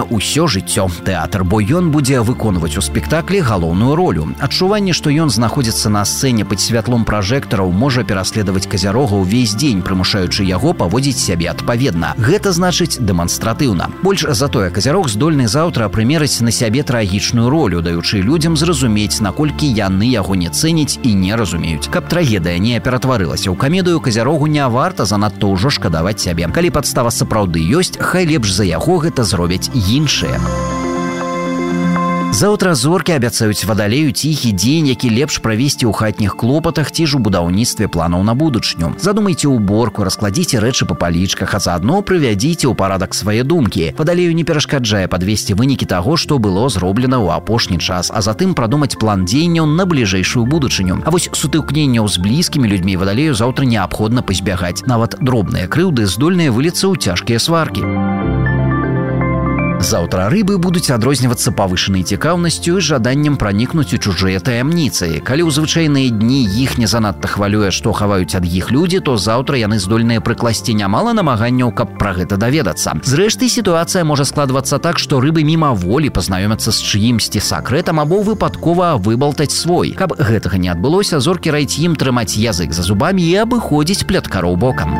ўсё жыццё тэатр, бо ён будзе выконваць у спектаклі галоўную ролю. Адчуванне, што ён знаходзіцца на сцэне пад святлом пражэктараў, можа пераследаваць казярога ўвесь дзень, прымушаючы яго паводзіць сябе адпаведна. Гэта значыць дэманстратыўна. Больш за тое, казярог здольны заўтра прымерыць на сябе трагічную ролю, даючы людзям зразумець, наколькі яны яго не цэняць і не разумеюць. Каб трагедыя не ператварылася ў камедыю, казярогу не варта занадта ўжо шкадаваць сябе. Калі падстава сапраўды ёсць, хай лепш за яго гэта зробяць іншыя. Заўтра зоркі абяцаюць вадалею ціхі дзень, які лепш правесці ў хатніх клопатах ці ж у будаўніцтве планаў на будучню. Задумайце ўборку, раскладзіце рэчы па палічках, а заадно прывядзіце ў парадак свае думкі. Вадалею не перашкаджае падвесці вынікі таго, што было зроблена ў апошні час, а затым прадумаць план дзеянняў на бліжэйшую будучыню. А вось сутыкненняў з блізкімі людзьмі вадалею заўтра неабходна пазбягаць. Нават дробныя крыўды здольныя выліцца ў цяжкія сваркі. Заўтра рыбы будуць адрознівацца павышанай цікаўнасцю і жаданнем пранікнуць у чужыя таямніцы. Калі ў звычайныя дні іх не занадта хвалюе, што хаваюць ад іх людзі, то заўтра яны здольныя прыкласці нямала намаганняў, каб пра гэта даведацца. Зрэшты, сітуацыя можа складвацца так, што рыбы мімаволі пазнаёмяцца з чыімсьці сакрэтам або выпадкова выбалтаць свой. Каб гэтага не адбылося, зоркі раяць ім трымаць язык за зубамі і абыходзіць пляткароў бокам.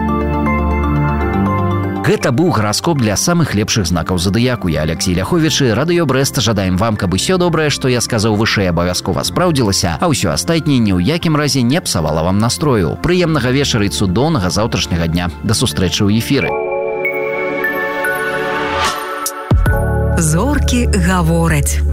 Гэта быў гараскоп для самых лепшых знакаў задыяку. Я Алексей Ляховіч, Радыё Брэст. Жадаем вам, каб усё добрае, што я сказаў вышэй, абавязкова спраўдзілася, а ўсё астатняе ні ў якім разе не псавала вам настрою. Прыемнага вечара і цудоўнага заўтрашняга дня. Да сустрэчы ў эфіры. Зоркі гавораць.